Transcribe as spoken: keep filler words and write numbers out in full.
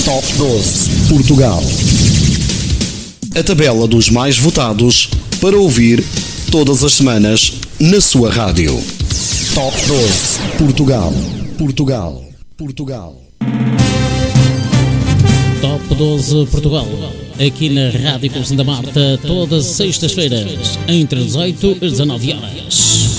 Top doze Portugal. A tabela dos mais votados para ouvir todas as semanas na sua rádio. Top doze Portugal. Portugal. Portugal. Top doze Portugal. Aqui na Rádio Conceição da Marta, todas as sextas-feiras, entre dezoito e dezanove horas.